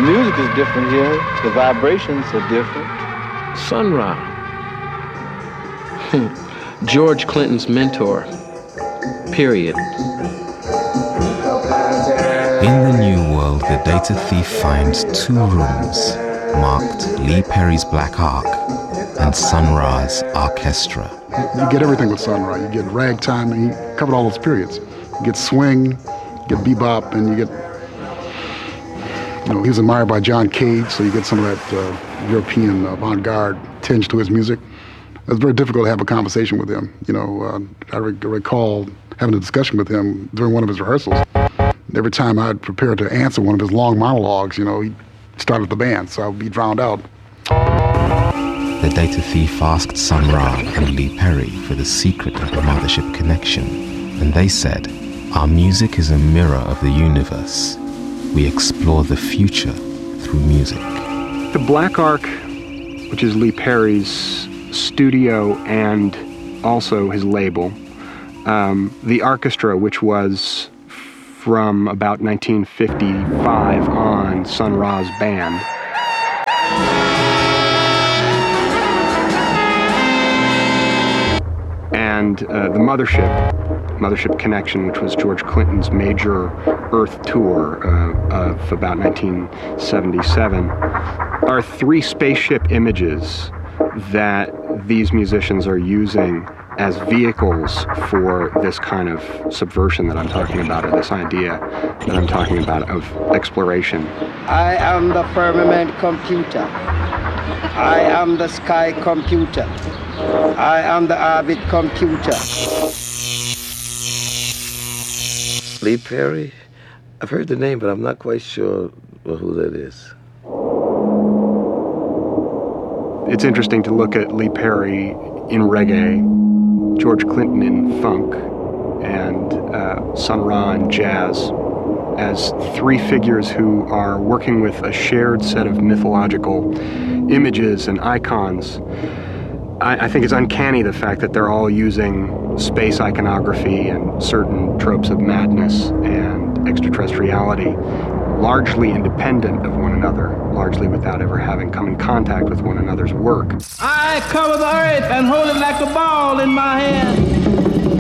The music is different here. The vibrations are different. Sun Ra. George Clinton's mentor. Period. In the New World, the data thief finds 2 rooms marked Lee Perry's Black Ark and Sun Ra's Orchestra. You get everything with Sun Ra. You get ragtime, and he covered all those periods. You get swing, you get bebop, and you get, he was admired by John Cage, so you get some of that European avant-garde tinge to his music. It was very difficult to have a conversation with him. I recall having a discussion with him during one of his rehearsals. Every time I'd prepare to answer one of his long monologues, he'd start with the band, so I would be drowned out. The data thief asked Sun Ra and Lee Perry for the secret of the Mothership connection, and they said, "Our music is a mirror of the universe. We explore the future through music." The Black Ark, which is Lee Perry's studio and also his label, the orchestra, which was from about 1955 on Sun Ra's band. And the Mothership Connection, which was George Clinton's major Earth tour of about 1977, are 3 spaceship images that these musicians are using as vehicles for this kind of subversion that I'm talking about, or this idea that I'm talking about of exploration. I am the firmament computer. I am the sky computer. I am the orbit computer. Lee Perry? I've heard the name, but I'm not quite sure who that is. It's interesting to look at Lee Perry in reggae, George Clinton in funk, and Sun Ra in jazz as 3 figures who are working with a shared set of mythological images and icons. I think it's uncanny the fact that they're all using space iconography and certain tropes of madness and extraterrestriality, largely independent of one another, largely without ever having come in contact with one another's work. I cover the earth and hold it like a ball in my hand.